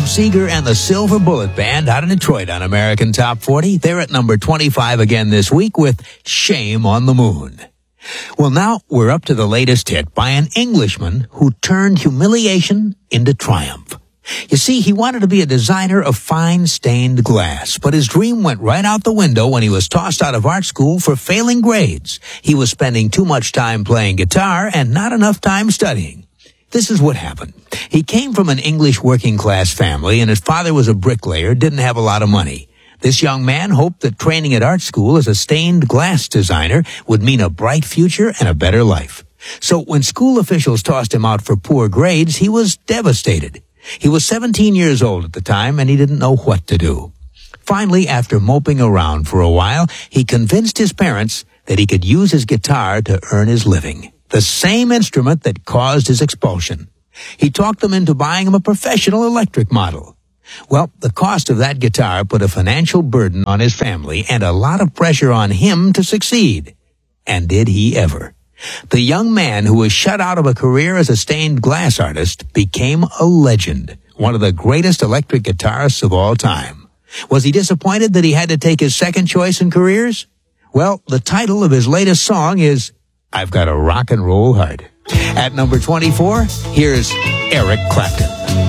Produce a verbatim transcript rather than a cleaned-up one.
Seeger and the Silver Bullet Band out of Detroit on American Top forty. They're at number twenty-five again this week with Shame on the Moon. Well, now we're up to the latest hit by an Englishman who turned humiliation into triumph. You see, he wanted to be a designer of fine stained glass, but his dream went right out the window when he was tossed out of art school for failing grades. He was spending too much time playing guitar and not enough time studying. This is what happened. He came from an English working-class family, and his father was a bricklayer, didn't have a lot of money. This young man hoped that training at art school as a stained glass designer would mean a bright future and a better life. So when school officials tossed him out for poor grades, he was devastated. He was seventeen years old at the time, and he didn't know what to do. Finally, after moping around for a while, he convinced his parents that he could use his guitar to earn his living, the same instrument that caused his expulsion. He talked them into buying him a professional electric model. Well, the cost of that guitar put a financial burden on his family and a lot of pressure on him to succeed. And did he ever? The young man who was shut out of a career as a stained glass artist became a legend, one of the greatest electric guitarists of all time. Was he disappointed that he had to take his second choice in careers? Well, the title of his latest song is I've Got a Rock and Roll Heart. At number twenty-four, here's Eric Clapton.